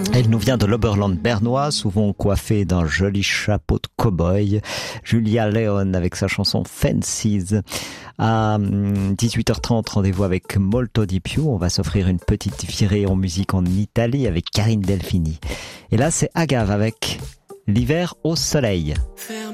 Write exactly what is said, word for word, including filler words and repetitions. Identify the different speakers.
Speaker 1: Elle nous vient de l'Oberland bernois, souvent coiffée d'un joli chapeau de cow-boy. Julia Leon avec sa chanson Fences. À dix-huit heures trente, rendez-vous avec Molto di Più. On va s'offrir une petite virée en musique en Italie avec Karine Delphini. Et là, c'est Agave avec L'hiver au soleil.